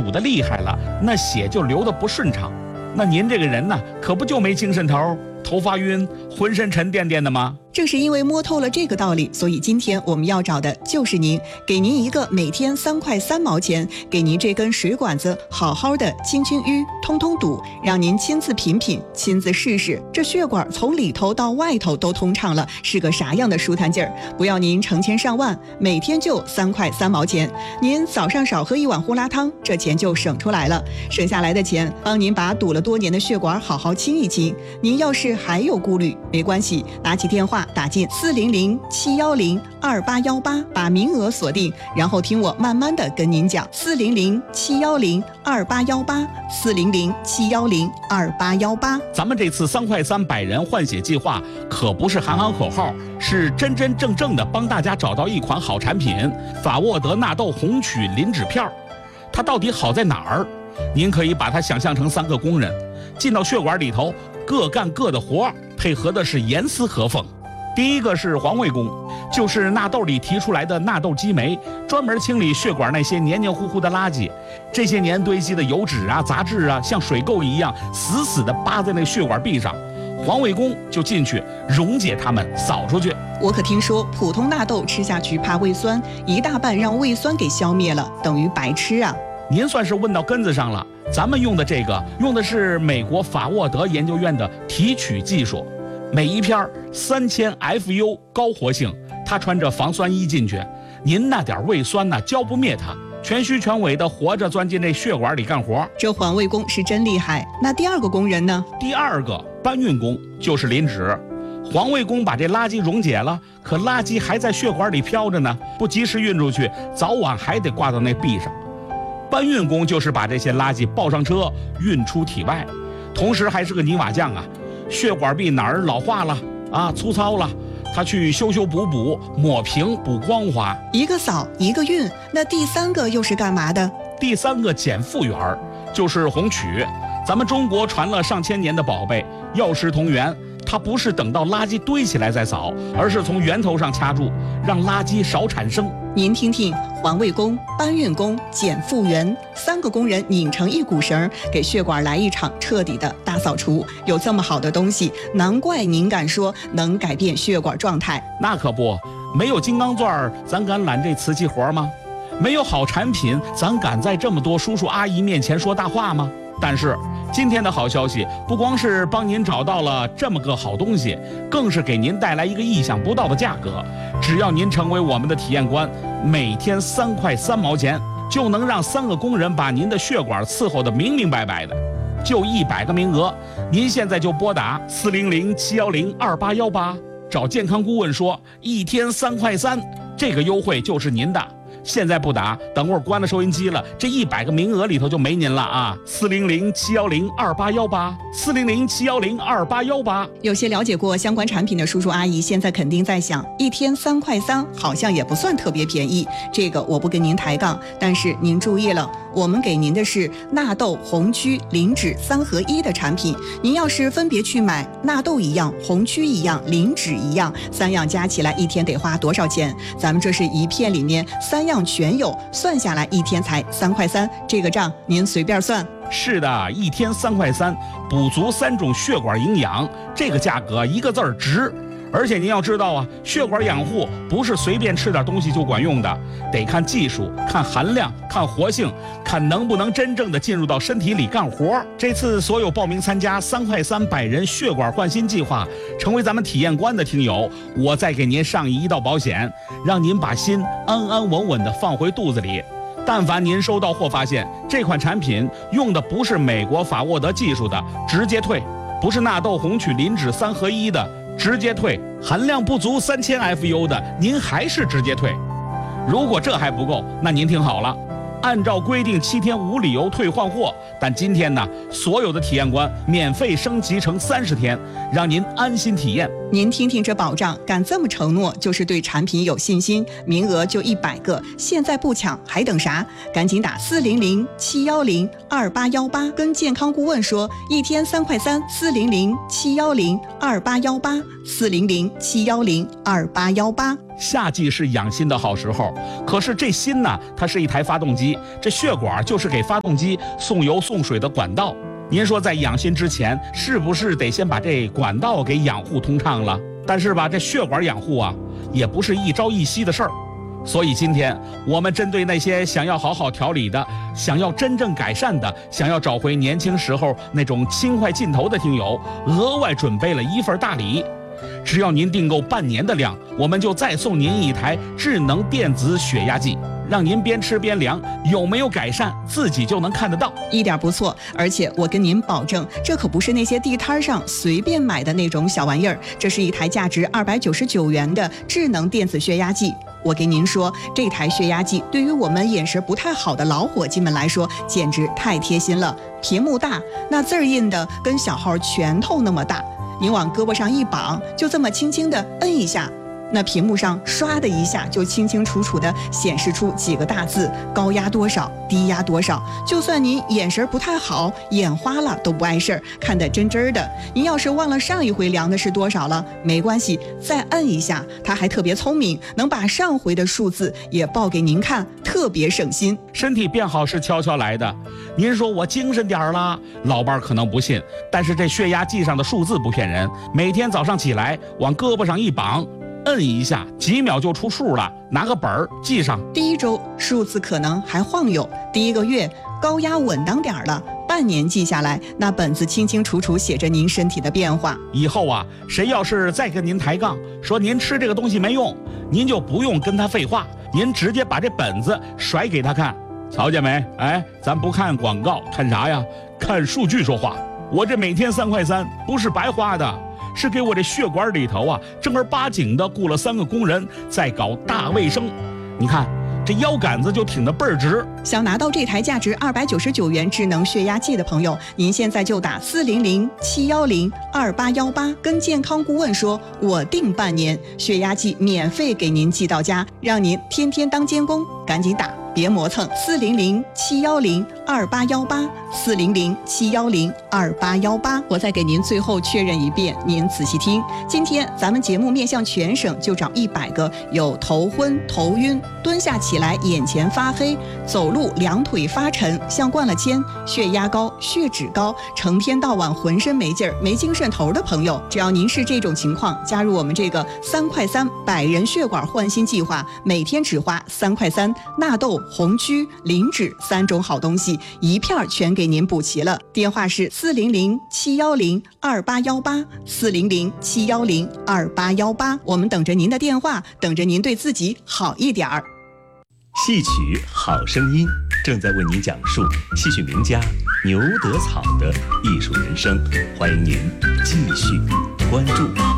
堵得厉害了，那血就流得不顺畅。那您这个人呢，可不就没精神头，头发晕，浑身沉甸甸的吗？ 正是因为摸透了这个道理，所以今天我们要找的就是您，给您一个每天3块3毛钱，给您这根水管子好好的清清淤，通通堵，让您亲自品品，亲自试试，这血管从里头到外头都通畅了，是个啥样的舒坦劲儿？不要您成千上万，每天就3块3毛钱，您早上少喝一碗胡辣汤，这钱就省出来了，省下来的钱帮您把堵了多年的血管好清一清。您要是还有顾虑，没关系，拿起电话打进400-710-2818，把名额锁定，然后听我慢慢的跟您讲。400-710-2818，400-710-2818。 咱们这次3块3百人换血计划可不是喊喊口号，是真真正正的帮大家找到一款好产品——法沃德纳豆红曲磷脂片。它到底好在哪儿？您可以把它想象成3个工人进到血管里头，各干各的活，配合的是严丝合缝。第一个是环卫工，就是纳豆里提出来的纳豆激酶，专门清理血管那些黏黏糊糊的垃圾。这些年堆积的油脂啊、杂质啊，像水垢一样死死地扒在那血管壁上，环卫工就进去溶解它们，扫出去。 我可听说普通纳豆吃下去怕胃酸，一大半让胃酸给消灭了，等于白吃啊。 您算是问到根子上了。咱们用的这个用的是美国法沃德研究院的提取技术，每一片3000 FU 高活性，它穿着防酸衣进去，您那点胃酸呢浇不灭它，全虚全伪的活着钻进这血管里干活。 这环卫工是真厉害。那第二个工人呢？ 第二个搬运工就是磷脂。环卫工把这垃圾溶解了，可垃圾还在血管里飘着呢，不及时运出去，早晚还得挂到那壁上。搬运工就是把这些垃圾抱上车运出体外，同时还是个泥瓦匠啊，血管壁哪儿老化了啊、粗糙了，他去修修补补，抹平补光滑。 一个扫一个运，那第3个又是干嘛的？ 第3个减负员就是红曲，咱们中国传了上千年的宝贝，药食同源。它不是等到垃圾堆起来再扫，而是从源头上掐住，让垃圾少产生。 您听听，环卫工、搬运工、减负员，3个工人拧成一股绳，给血管来一场彻底的大扫除。有这么好的东西，难怪您敢说能改变血管状态。 那可不，没有金刚钻咱敢揽这瓷器活吗？没有好产品，咱敢在这么多叔叔阿姨面前说大话吗？但是今天的好消息不光是帮您找到了这么个好东西，更是给您带来一个意想不到的价格。只要您成为我们的体验官，每天3块3毛钱，就能让3个工人把您的血管伺候得明明白白的。就100个名额，您现在就拨打400-710-2818，找健康顾问说一天3块3，这个优惠就是您的。现在不打，等会儿关了收音机了，这100个名额里头就没您了啊！400-710-2818，400-710-2818。 有些了解过相关产品的叔叔阿姨，现在肯定在想，一天3块3，好像也不算特别便宜。这个我不跟您抬杠，但是您注意了，我们给您的是纳豆红曲磷脂3合1的产品。您要是分别去买，纳豆一样，红曲一样，磷脂一样，3样加起来一天得花多少钱？咱们这是一片里面3样全有，算下来一天才3块3，这个账您随便算。 是的，一天3块3，补足3种血管营养，这个价格一个字儿值。而且您要知道啊，血管养护不是随便吃点东西就管用的，得看技术、看含量、看活性，看能不能真正的进入到身体里干活。这次所有报名参加3块3百人血管换心计划，成为咱们体验官的听友，我再给您上一道保险，让您把心安安稳稳的放回肚子里。但凡您收到货发现这款产品用的不是美国法沃德技术的，直接退；不是纳豆红曲磷脂3合1的，直接退；含量不足3000 FU 的，您还是直接退。如果这还不够，那您听好了，按照规定7天无理由退换货，但今天呢，所有的体验官免费升级成30天，让您安心体验。 您听听这保障，敢这么承诺，就是对产品有信心。名额就100个，现在不抢还等啥？赶紧打400-710-2818，跟健康顾问说一天3块3，400-710-2818，400-710-2818。 夏季是养心的好时候，可是这心呢，它是一台发动机，这血管就是给发动机送油送水的管道。您说在养心之前，是不是得先把这管道给养护通畅了？但是吧，这血管养护啊，也不是一朝一夕的事儿。所以今天我们针对那些想要好好调理的，想要真正改善的，想要找回年轻时候那种轻快劲头的听友，额外准备了一份大礼。只要您订购半年的量，我们就再送您一台智能电子血压计，让您边吃边量，有没有改善自己就能看得到。 一点不错，而且我跟您保证，这可不是那些地摊上随便买的那种小玩意儿，这是一台价值299元的智能电子血压计。我跟您说，这台血压计对于我们眼神不太好的老伙计们来说，简直太贴心了。屏幕大，那字儿印的跟小号拳头那么大，您往胳膊上一绑，就这么轻轻地摁一下，那屏幕上唰的一下就清清楚楚地显示出几个大字：高压多少，低压多少。就算您眼神不太好，眼花了都不碍事儿，看得真真的。您要是忘了上一回量的是多少了，没关系，再摁一下，它还特别聪明，能把上回的数字也报给您看，特别省心。 身体变好是悄悄来的，您说我精神点儿啦，老伴儿可能不信，但是这血压计上的数字不骗人，每天早上起来往胳膊上一绑，摁一下，几秒就出数了，拿个本儿记上。 第一周数字可能还晃悠，第一个月高压稳当点儿了，半年记下来，那本子清清楚楚写着您身体的变化。 以后啊，谁要是再跟您抬杠，说您吃这个东西没用，您就不用跟他废话，您直接把这本子甩给他看。瞧见没？哎，咱不看广告，看啥呀？看数据说话。我这每天3块3不是白花的，是给我这血管里头啊正儿八经的雇了3个工人在搞大卫生。你看这腰杆子就挺得倍儿直。 想拿到这台价值299元智能血压计的朋友，您现在就打400-710-2818，跟健康顾问说我订半年，血压计免费给您寄到家，让您天天当监工。赶紧打，别磨蹭，400-710-2818，400-710-2818。我再给您最后确认一遍，您仔细听。今天咱们节目面向全省，就找100个有头昏、头晕、蹲下起来眼前发黑、走路两腿发沉、像灌了铅、血压高、血脂高、成天到晚浑身没劲儿、没精神头的朋友，只要您是这种情况，加入我们这个3块3100人血管换心计划，每天只花3块3，纳豆、红曲、磷脂3种好东西，一片全给您补齐了。电话是400-710-2818，400-710-2818，我们等着您的电话，等着您对自己好一点儿。 戏曲好声音正在为您讲述戏曲名家牛德草的艺术人生，欢迎您继续关注。